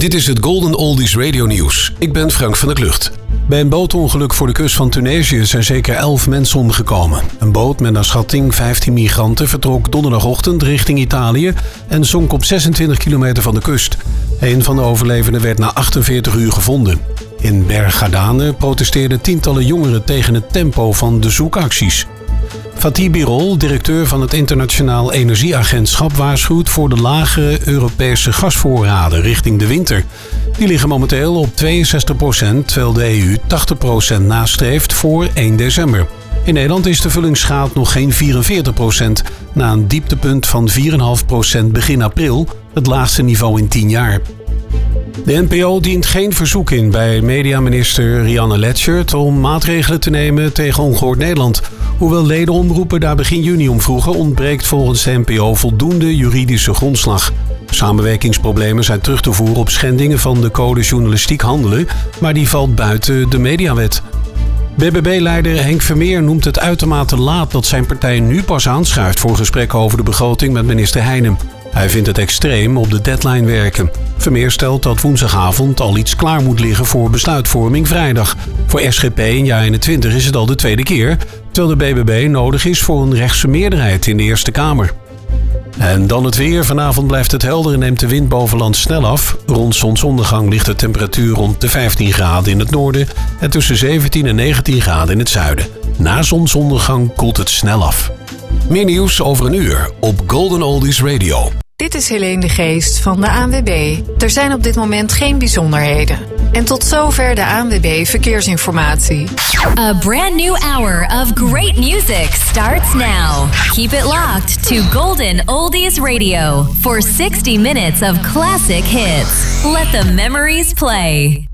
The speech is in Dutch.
Dit is het Golden Oldies Radio Nieuws. Ik ben Frank van der Klucht. Bij een bootongeluk voor de kust van Tunesië zijn zeker 11 mensen omgekomen. Een boot met naar schatting 15 migranten vertrok donderdagochtend richting Italië en zonk op 26 kilometer van de kust. Een van de overlevenden werd na 48 uur gevonden. In Bergadane protesteerden tientallen jongeren tegen het tempo van de zoekacties. Fatih Birol, directeur van het Internationaal Energieagentschap, waarschuwt voor de lage Europese gasvoorraden richting de winter. Die liggen momenteel op 62%, terwijl de EU 80% nastreeft voor 1 december. In Nederland is de vullingsgraad nog geen 44%, na een dieptepunt van 4,5% begin april, het laagste niveau in 10 jaar. De NPO dient geen verzoek in bij mediaminister Rianne Letchert om maatregelen te nemen tegen Ongehoord Nederland. Hoewel ledenomroepen daar begin juni om vroegen, ontbreekt volgens de NPO voldoende juridische grondslag. Samenwerkingsproblemen zijn terug te voeren op schendingen van de code journalistiek handelen, maar die valt buiten de mediawet. BBB-leider Henk Vermeer noemt het uitermate laat dat zijn partij nu pas aanschuift voor gesprekken over de begroting met minister Heijnen. Hij vindt het extreem op de deadline werken. Vermeer stelt dat woensdagavond al iets klaar moet liggen voor besluitvorming vrijdag. Voor SGP in jaar 21 is het al de tweede keer, terwijl de BBB nodig is voor een rechtse meerderheid in de Eerste Kamer. En dan het weer. Vanavond blijft het helder en neemt de wind boven land snel af. Rond zonsondergang ligt de temperatuur rond de 15 graden in het noorden en tussen 17 en 19 graden in het zuiden. Na zonsondergang koelt het snel af. Meer nieuws over een uur op Golden Oldies Radio. Dit is Helene de Geest van de ANWB. Er zijn op dit moment geen bijzonderheden. En tot zover de ANWB Verkeersinformatie. A brand new hour of great music starts now. Keep it locked to Golden Oldies Radio for 60 minutes of classic hits. Let the memories play.